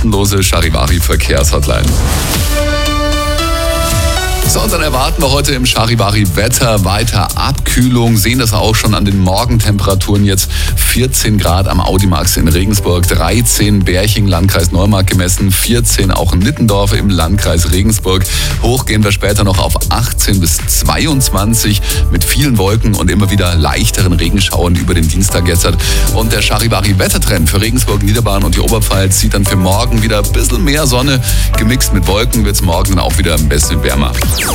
kostenlose Charivari-Verkehrshotline. So, und dann erwarten wir heute im Charivari-Wetter weiter Abkühlung. Sehen das auch schon an den Morgentemperaturen jetzt. 14 Grad am Audimax in Regensburg, 13 Berching, Landkreis Neumarkt gemessen, 14 auch in Nittendorf im Landkreis Regensburg. Hoch gehen wir später noch auf 18 bis 22 mit vielen Wolken und immer wieder leichteren Regenschauern über den Dienstag jetzt. Und der Charivari-Wettertrend für Regensburg, Niederbayern und die Oberpfalz sieht dann für morgen wieder ein bisschen mehr Sonne. Gemixt mit Wolken wird es morgen dann auch wieder ein bisschen wärmer.